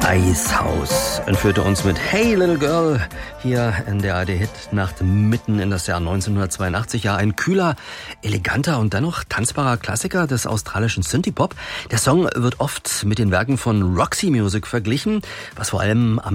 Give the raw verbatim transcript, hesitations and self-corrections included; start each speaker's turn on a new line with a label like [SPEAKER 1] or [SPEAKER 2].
[SPEAKER 1] Eishaus entführte uns mit Hey Little Girl hier in der A R D-Hit-Nacht mitten in das Jahr neunzehnhundertzweiundachtzig. Ja, ein kühler, eleganter und dennoch tanzbarer Klassiker des australischen Synthie-Pop. Der Song wird oft mit den Werken von Roxy Music verglichen, was vor allem am